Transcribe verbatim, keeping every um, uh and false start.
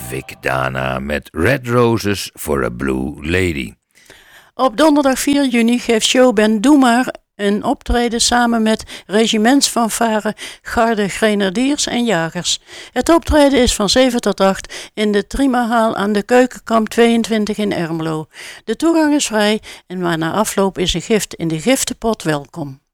Vic Dana met Red Roses for a Blue Lady. Op donderdag vier juni geeft showband Doe Maar een optreden samen met regimentsfanfare, garde grenadiers en jagers. Het optreden is van zeven tot acht in de Trimahaal aan de Keukenkamp tweeëntwintig in Ermelo. De toegang is vrij en maar na afloop is een gift in de giftenpot welkom.